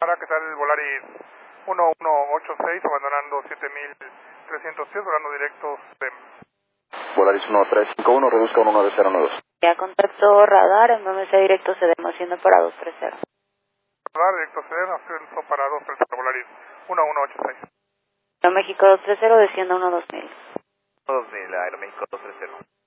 Para que sale el Volaris 1186, abandonando 7310, volando directo SEM. Volaris 1351, reduzca 19092. Ya contacto radar, en MMC directo cedemos haciendo para 230. Radar directo SEM, ascenso para 230, Volaris 1186. Aeroméxico 230, desciendo 2000. 2000, Aeroméxico 230.